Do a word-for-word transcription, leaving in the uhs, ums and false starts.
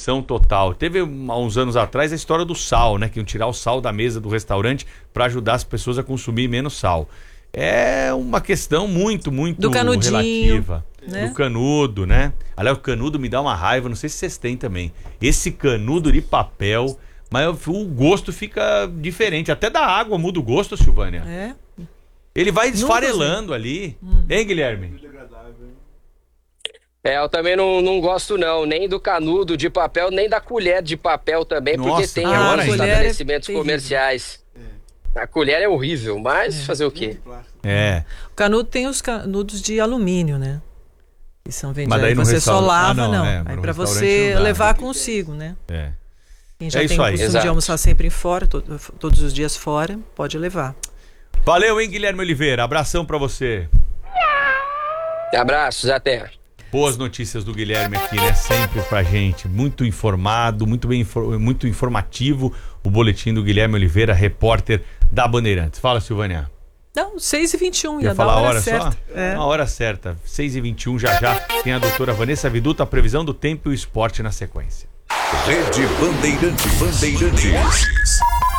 restrição total. Teve há uns anos atrás a história do sal, né? Que iam tirar o sal da mesa do restaurante para ajudar as pessoas a consumir menos sal. É uma questão muito, muito do canudinho, relativa. Né? Do canudo, né? Aliás, o canudo me dá uma raiva, não sei se vocês têm também. Esse canudo de papel, mas o gosto fica diferente. Até da água muda o gosto, Silvânia. É. Ele vai esfarelando ali. Hum. Hein, Guilherme? É, eu também não, não gosto não, nem do canudo de papel, nem da colher de papel também, Nossa, porque tem ah, alguns estabelecimentos é comerciais. É. A colher é horrível, mas é. fazer o quê? É. O canudo tem os canudos de alumínio, né? Que são vendidos. Mas daí você só lava, ah, não. não. É, aí para você dá, levar né? consigo, né? É. Quem já é tem o costume Exato. de almoçar sempre fora, to todos os dias fora, pode levar. Valeu, hein, Guilherme Oliveira? Abração pra você. Abraços, até. Boas notícias do Guilherme aqui, né? Sempre pra gente. Muito informado, muito bem, muito informativo. O boletim do Guilherme Oliveira, repórter da Bandeirantes. Fala, Silvânia. Não, seis e vinte e um, ia ia falar dar a hora, hora certa. só? É. Uma hora certa. seis e vinte e um, já já tem a doutora Vanessa Viduto, a previsão do tempo e o esporte na sequência. Rede Bandeirantes. Bandeirantes.